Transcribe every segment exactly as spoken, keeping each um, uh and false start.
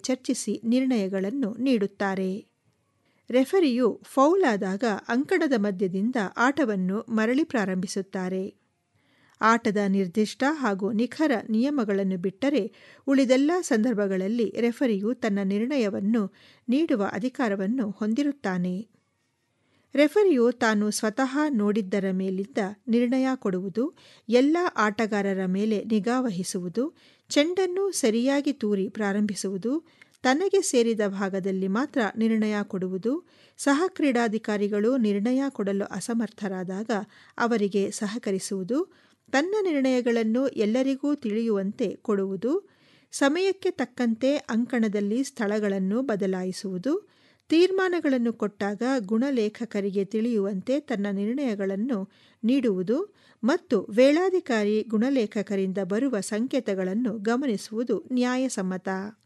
ಚರ್ಚಿಸಿ ನಿರ್ಣಯಗಳನ್ನು ನೀಡುತ್ತಾರೆ. ರೆಫರಿಯು ಫೌಲ್ ಆದಾಗ ಅಂಕಣದ ಮಧ್ಯದಿಂದ ಆಟವನ್ನು ಮರಳಿ ಪ್ರಾರಂಭಿಸುತ್ತಾರೆ. ಆಟದ ನಿರ್ದಿಷ್ಟ ಹಾಗೂ ನಿಖರ ನಿಯಮಗಳನ್ನು ಬಿಟ್ಟರೆ ಉಳಿದೆಲ್ಲ ಸಂದರ್ಭಗಳಲ್ಲಿ ರೆಫರಿಯು ತನ್ನ ನಿರ್ಣಯವನ್ನು ನೀಡುವ ಅಧಿಕಾರವನ್ನು ಹೊಂದಿರುತ್ತಾನೆ. ರೆಫರಿಯು ತಾನು ಸ್ವತಃ ನೋಡಿದ್ದರ ಮೇಲಿಂದ ನಿರ್ಣಯ ಕೊಡುವುದು, ಎಲ್ಲ ಆಟಗಾರರ ಮೇಲೆ ನಿಗಾವಹಿಸುವುದು, ಚೆಂಡನ್ನು ಸರಿಯಾಗಿ ತೂರಿ ಪ್ರಾರಂಭಿಸುವುದು, ತನಗೆ ಸೇರಿದ ಭಾಗದಲ್ಲಿ ಮಾತ್ರ ನಿರ್ಣಯ ಕೊಡುವುದು, ಸಹ ಕ್ರೀಡಾಧಿಕಾರಿಗಳು ನಿರ್ಣಯ ಕೊಡಲು ಅಸಮರ್ಥರಾದಾಗ ಅವರಿಗೆ ಸಹಕರಿಸುವುದು, ತನ್ನ ನಿರ್ಣಯಗಳನ್ನು ಎಲ್ಲರಿಗೂ ತಿಳಿಯುವಂತೆ ಕೊಡುವುದು, ಸಮಯಕ್ಕೆ ತಕ್ಕಂತೆ ಅಂಕಣದಲ್ಲಿ ಸ್ಥಳಗಳನ್ನು ಬದಲಾಯಿಸುವುದು, ತೀರ್ಮಾನಗಳನ್ನು ಕೊಟ್ಟಾಗ ಗುಣಲೇಖಕರಿಗೆ ತಿಳಿಯುವಂತೆ ತನ್ನ ನಿರ್ಣಯಗಳನ್ನು ನೀಡುವುದು ಮತ್ತು ವೇಳಾಧಿಕಾರಿ ಗುಣಲೇಖಕರಿಂದ ಬರುವ ಸಂಕೇತಗಳನ್ನು ಗಮನಿಸುವುದು ನ್ಯಾಯಸಮ್ಮತ.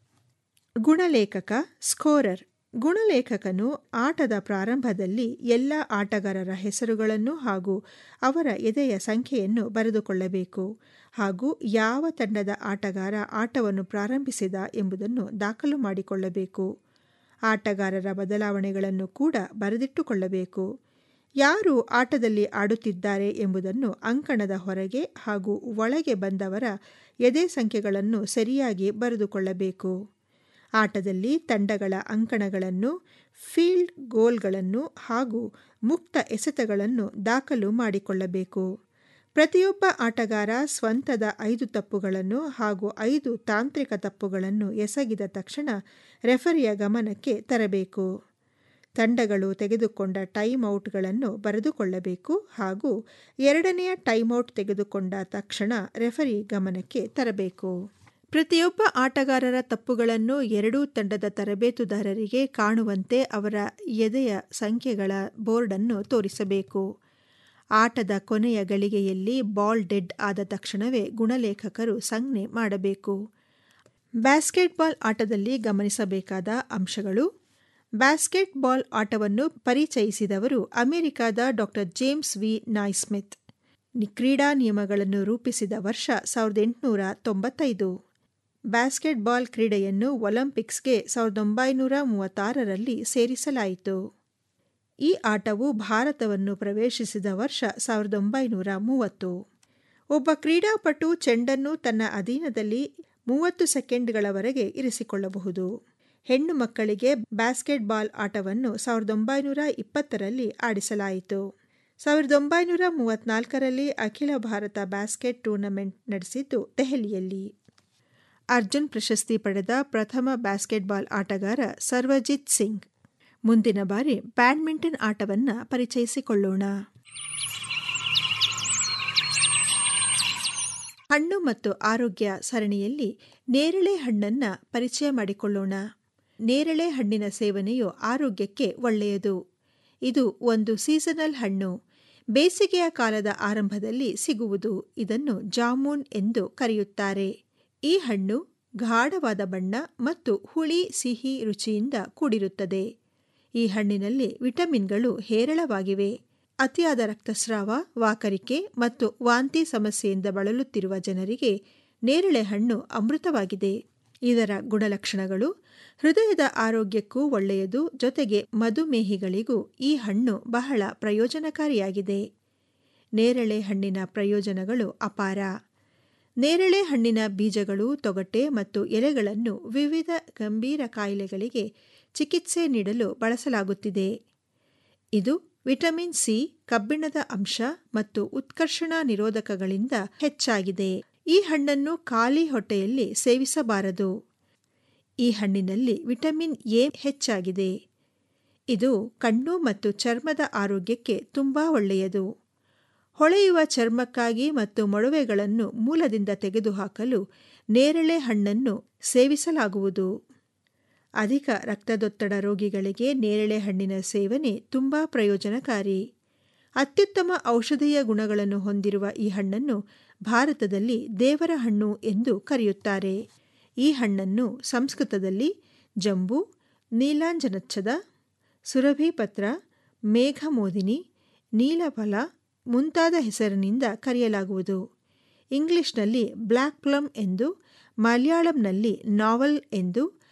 ಗುಣಲೇಖಕ ಸ್ಕೋರರ್. ಗುಣಲೇಖಕನು ಆಟದ ಪ್ರಾರಂಭದಲ್ಲಿ ಎಲ್ಲ ಆಟಗಾರರ ಹೆಸರುಗಳನ್ನು ಹಾಗೂ ಅವರ ಎದೆಯ ಸಂಖ್ಯೆಯನ್ನು ಬರೆದುಕೊಳ್ಳಬೇಕು ಹಾಗೂ ಯಾವ ತಂಡದ ಆಟಗಾರ ಆಟವನ್ನು ಪ್ರಾರಂಭಿಸಿದ ಎಂಬುದನ್ನು ದಾಖಲು ಮಾಡಿಕೊಳ್ಳಬೇಕು. ಆಟಗಾರರ ಬದಲಾವಣೆಗಳನ್ನು ಕೂಡ ಬರೆದಿಟ್ಟುಕೊಳ್ಳಬೇಕು. ಯಾರು ಆಟದಲ್ಲಿ ಆಡುತ್ತಿದ್ದಾರೆ ಎಂಬುದನ್ನು ಅಂಕಣದ ಹೊರಗೆ ಹಾಗೂ ಒಳಗೆ ಬಂದವರ ಎದೆ ಸಂಖ್ಯೆಗಳನ್ನು ಸರಿಯಾಗಿ ಬರೆದುಕೊಳ್ಳಬೇಕು. ಆಟದಲ್ಲಿ ತಂಡಗಳ ಅಂಕಣಗಳನ್ನು, ಫೀಲ್ಡ್ ಗೋಲ್ಗಳನ್ನು ಹಾಗೂ ಮುಕ್ತ ಎಸೆತಗಳನ್ನು ದಾಖಲು ಮಾಡಿಕೊಳ್ಳಬೇಕು. ಪ್ರತಿಯೊಬ್ಬ ಆಟಗಾರ ಸ್ವಂತದ ಐದು ತಪ್ಪುಗಳನ್ನು ಹಾಗೂ ಐದು ತಾಂತ್ರಿಕ ತಪ್ಪುಗಳನ್ನು ಎಸಗಿದ ತಕ್ಷಣ ರೆಫರಿಯ ಗಮನಕ್ಕೆ ತರಬೇಕು. ತಂಡಗಳು ತೆಗೆದುಕೊಂಡ ಟೈಮ್ಔಟ್ಗಳನ್ನು ಬರೆದುಕೊಳ್ಳಬೇಕು ಹಾಗೂ ಎರಡನೆಯ ಟೈಮ್ಔಟ್ ತೆಗೆದುಕೊಂಡ ತಕ್ಷಣ ರೆಫರಿ ಗಮನಕ್ಕೆ ತರಬೇಕು. ಪ್ರತಿಯೊಬ್ಬ ಆಟಗಾರರ ತಪ್ಪುಗಳನ್ನು ಎರಡೂ ತಂಡದ ತರಬೇತುದಾರರಿಗೆ ಕಾಣುವಂತೆ ಅವರ ಎದೆಯ ಸಂಖ್ಯೆಗಳ ಬೋರ್ಡನ್ನು ತೋರಿಸಬೇಕು. ಆಟದ ಕೊನೆಯ ಗಳಿಗೆಯಲ್ಲಿ ಬಾಲ್ ಡೆಡ್ ಆದ ತಕ್ಷಣವೇ ಗುಣಲೇಖಕರು ಸಂಜ್ಞೆ ಮಾಡಬೇಕು. ಬ್ಯಾಸ್ಕೆಟ್ಬಾಲ್ ಆಟದಲ್ಲಿ ಗಮನಿಸಬೇಕಾದ ಅಂಶಗಳು. ಬ್ಯಾಸ್ಕೆಟ್ಬಾಲ್ ಆಟವನ್ನು ಪರಿಚಯಿಸಿದವರು ಅಮೆರಿಕದ ಡಾಕ್ಟರ್ ಜೇಮ್ಸ್ ವಿ ನಾಯ್ಸ್ಮಿತ್. ಕ್ರೀಡಾ ನಿಯಮಗಳನ್ನು ರೂಪಿಸಿದ ವರ್ಷ ಸಾವಿರದ ಎಂಟುನೂರ ತೊಂಬತ್ತೈದು. ಬ್ಯಾಸ್ಕೆಟ್ಬಾಲ್ ಕ್ರೀಡೆಯನ್ನು ಒಲಿಂಪಿಕ್ಸ್ಗೆ ಸಾವಿರದ ಒಂಬೈನೂರ ಮೂವತ್ತಾರರಲ್ಲಿ ಸೇರಿಸಲಾಯಿತು. ಈ ಆಟವು ಭಾರತವನ್ನು ಪ್ರವೇಶಿಸಿದ ವರ್ಷ ಸಾವಿರದ ಒಂಬೈನೂರ ಮೂವತ್ತು. ಒಬ್ಬ ಕ್ರೀಡಾಪಟು ಚೆಂಡನ್ನು ತನ್ನ ಅಧೀನದಲ್ಲಿ ಮೂವತ್ತು ಸೆಕೆಂಡ್ಗಳವರೆಗೆ ಇರಿಸಿಕೊಳ್ಳಬಹುದು. ಹೆಣ್ಣು ಮಕ್ಕಳಿಗೆ ಬ್ಯಾಸ್ಕೆಟ್ಬಾಲ್ ಆಟವನ್ನು ಸಾವಿರದ ಒಂಬೈನೂರ ಇಪ್ಪತ್ತರಲ್ಲಿ ಆಡಿಸಲಾಯಿತು. ಸಾವಿರದ ಒಂಬೈನೂರ ಮೂವತ್ತ್ನಾಲ್ಕರಲ್ಲಿ ಅಖಿಲ ಭಾರತ ಬ್ಯಾಸ್ಕೆಟ್ ಟೂರ್ನಮೆಂಟ್ ನಡೆಸಿದ್ದು ದೆಹಲಿಯಲ್ಲಿ. ಅರ್ಜುನ್ ಪ್ರಶಸ್ತಿ ಪಡೆದ ಪ್ರಥಮ ಬ್ಯಾಸ್ಕೆಟ್ಬಾಲ್ ಆಟಗಾರ ಸರ್ವಜಿತ್ ಸಿಂಗ್. ಮುಂದಿನ ಬಾರಿ ಬ್ಯಾಡ್ಮಿಂಟನ್ ಆಟವನ್ನು ಪರಿಚಯಿಸಿಕೊಳ್ಳೋಣ. ಹಣ್ಣು ಮತ್ತು ಆರೋಗ್ಯ ಸರಣಿಯಲ್ಲಿ ನೇರಳೆ ಹಣ್ಣನ್ನು ಪರಿಚಯ ಮಾಡಿಕೊಳ್ಳೋಣ. ನೇರಳೆ ಹಣ್ಣಿನ ಸೇವನೆಯು ಆರೋಗ್ಯಕ್ಕೆ ಒಳ್ಳೆಯದು. ಇದು ಒಂದು ಸೀಸನಲ್ ಹಣ್ಣು. ಬೇಸಿಗೆಯ ಕಾಲದ ಆರಂಭದಲ್ಲಿ ಸಿಗುವುದು. ಇದನ್ನು ಜಾಮೂನ್ ಎಂದು ಕರೆಯುತ್ತಾರೆ. ಈ ಹಣ್ಣು ಗಾಢವಾದ ಬಣ್ಣ ಮತ್ತು ಹುಳಿ ಸಿಹಿ ರುಚಿಯಿಂದ ಕೂಡಿರುತ್ತದೆ. ಈ ಹಣ್ಣಿನಲ್ಲಿ ವಿಟಮಿನ್ಗಳು ಹೇರಳವಾಗಿವೆ. ಅತಿಯಾದ ರಕ್ತಸ್ರಾವ, ವಾಕರಿಕೆ ಮತ್ತು ವಾಂತಿ ಸಮಸ್ಯೆಯಿಂದ ಬಳಲುತ್ತಿರುವ ಜನರಿಗೆ ನೇರಳೆ ಹಣ್ಣು ಅಮೃತವಾಗಿದೆ. ಇದರ ಗುಣಲಕ್ಷಣಗಳು: ಹೃದಯದ ಆರೋಗ್ಯಕ್ಕೂ ಒಳ್ಳೆಯದು, ಜೊತೆಗೆ ಮಧುಮೇಹಿಗಳಿಗೂ ಈ ಹಣ್ಣು ಬಹಳ ಪ್ರಯೋಜನಕಾರಿಯಾಗಿದೆ. ನೇರಳೆ ಹಣ್ಣಿನ ಪ್ರಯೋಜನಗಳು ಅಪಾರ. ನೇರಳೆ ಹಣ್ಣಿನ ಬೀಜಗಳು, ತೊಗಟೆ ಮತ್ತು ಎಲೆಗಳನ್ನು ವಿವಿಧ ಗಂಭೀರ ಕಾಯಿಲೆಗಳಿಗೆ ಚಿಕಿತ್ಸೆ ನೀಡಲು ಬಳಸಲಾಗುತ್ತಿದೆ. ಇದು ವಿಟಮಿನ್ ಸಿ, ಕಬ್ಬಿಣದ ಅಂಶ ಮತ್ತು ಉತ್ಕರ್ಷಣ ನಿರೋಧಕಗಳಿಂದ ಹೆಚ್ಚಾಗಿದೆ. ಈ ಹಣ್ಣನ್ನು ಖಾಲಿ ಹೊಟ್ಟೆಯಲ್ಲಿ ಸೇವಿಸಬಾರದು. ಈ ಹಣ್ಣಿನಲ್ಲಿ ವಿಟಮಿನ್ ಎ ಹೆಚ್ಚಾಗಿದೆ. ಇದು ಕಣ್ಣು ಮತ್ತು ಚರ್ಮದ ಆರೋಗ್ಯಕ್ಕೆ ತುಂಬಾ ಒಳ್ಳೆಯದು. ಹೊಳೆಯುವ ಚರ್ಮಕ್ಕಾಗಿ ಮತ್ತು ಮೊಡವೆಗಳನ್ನು ಮೂಲದಿಂದ ತೆಗೆದುಹಾಕಲು ನೇರಳೆ ಹಣ್ಣನ್ನು ಸೇವಿಸಲಾಗುವುದು. ಅಧಿಕ ರಕ್ತದೊತ್ತಡ ರೋಗಿಗಳಿಗೆ ನೇರಳೆ ಹಣ್ಣಿನ ಸೇವನೆ ತುಂಬಾ ಪ್ರಯೋಜನಕಾರಿ. ಅತ್ಯುತ್ತಮ ಔಷಧೀಯ ಗುಣಗಳನ್ನು ಹೊಂದಿರುವ ಈ ಹಣ್ಣನ್ನು ಭಾರತದಲ್ಲಿ ದೇವರ ಹಣ್ಣು ಎಂದು ಕರೆಯುತ್ತಾರೆ. ಈ ಹಣ್ಣನ್ನು ಸಂಸ್ಕೃತದಲ್ಲಿ ಜಂಬೂ, ನೀಲಾಂಜನಚ್ಛದ, ಸುರಭಿಪತ್ರ, ಮೇಘಮೋದಿನಿ, ನೀಲಫಲ ಮುಂತಾದ ಹೆಸರಿನಿಂದ ಕರೆಯಲಾಗುವುದು. ಇಂಗ್ಲಿಷ್ನಲ್ಲಿ ಬ್ಲ್ಯಾಕ್ ಪ್ಲಮ್ ಎಂದು, ಮಲಯಾಳಂನಲ್ಲಿ ನಾವಲ್ ಎಂದು,